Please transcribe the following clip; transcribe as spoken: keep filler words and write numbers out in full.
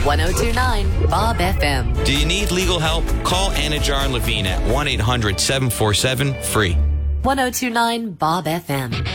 one oh two point nine Bob F M. Do you need legal help? Call Anajar Levine at one eight hundred seven four seven free. one oh two point nine Bob F M.